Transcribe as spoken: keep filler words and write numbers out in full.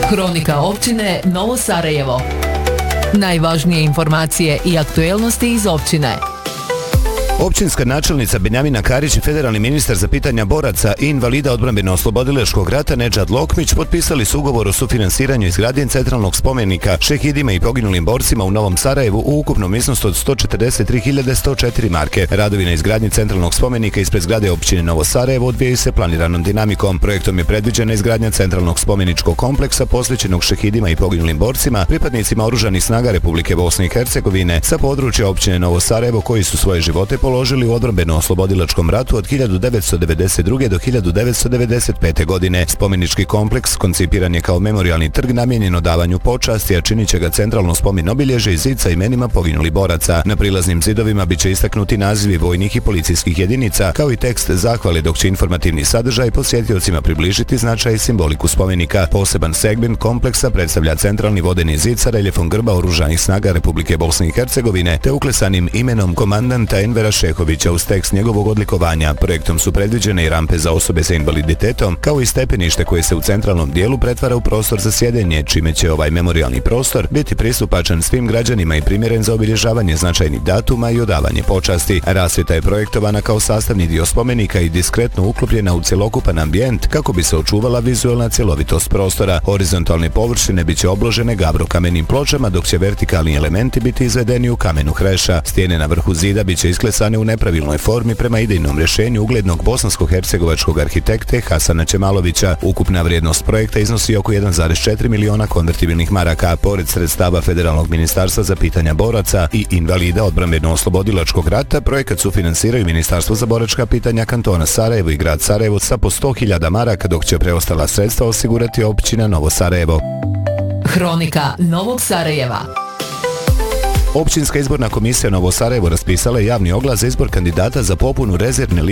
Hronika općine Novo Sarajevo. Najvažnije informacije i aktuelnosti iz općine. Općinska načelnica Benjamina Karić i federalni ministar za pitanja boraca i invalida odbrambeno-oslobodilačkog rata Nedžad Lokmić potpisali su ugovor o sufinansiranju izgradnje centralnog spomenika šehidima i poginulim borcima u Novom Sarajevu u ukupnom iznosu od sto četrdeset tri hiljade sto četiri marke. Radovi na izgradnji centralnog spomenika ispred zgrade općine Novo Sarajevo odvijaju se planiranom dinamikom. Projektom je predviđena izgradnja centralnog spomeničkog kompleksa posvećenog šehidima i poginulim borcima, pripadnicima oružanih snaga Republike Bosne i Hercegovine sa područja općine Novo Sarajevo koji su svoje živote položili u odbrambeno-oslobodilačkom ratu od hiljadu devetsto devedeset druge do hiljadu devetsto devedeset pete. godine. Spomenički kompleks koncipiran je kao memorijalni trg namijenjen odavanju počasti, a činit će ga centralno spomen obilježje i zid sa imenima poginulih boraca. Na prilaznim zidovima biće istaknuti nazivi vojnih i policijskih jedinica, kao i tekst zahvale, dok će informativni sadržaj posjetiocima približiti značaj i simboliku spomenika. Poseban segment kompleksa predstavlja centralni vodeni zid sa reljefom grba oružanih snaga Republike Bosne i Hercegovine te uklesanim imenom komandanta Envera Šehovića uz tekst njegovog odlikovanja. Projektom su predviđene i rampe za osobe sa invaliditetom, kao i stepenište koje se u centralnom dijelu pretvara u prostor za sjedenje, čime će ovaj memorijalni prostor biti pristupačan svim građanima i primjeren za obilježavanje značajnih datuma i odavanje počasti. Rasvjeta je projektovana kao sastavni dio spomenika i diskretno uklopljena u cjelokupan ambijent kako bi se očuvala vizualna cjelovitost prostora. Horizontalne površine biće obložene gavro-kamenim pločama, dok će vertikalni elementi biti izvedeni u kamenu hreša. Stijene na vrhu zida biće isklesane u nepravilnoj formi prema idejnom rješenju uglednog bosansko-hercegovačkog arhitekte Hasana Čemalovića. Ukupna vrijednost projekta iznosi oko jedan zarez četiri miliona konvertibilnih maraka. Pored sredstava Federalnog ministarstva za pitanja boraca i invalida odbrambeno-oslobodilačkog rata, projekat sufinansiraju Ministarstvo za boračka pitanja kantona Sarajevo i grad Sarajevo sa po sto hiljada maraka, dok će preostala sredstva osigurati općina Novo Sarajevo. Hronika Novog Sarajeva. Općinska izborna komisija Novo Sarajevo raspisala je javni oglas za izbor kandidata za popunu rezervne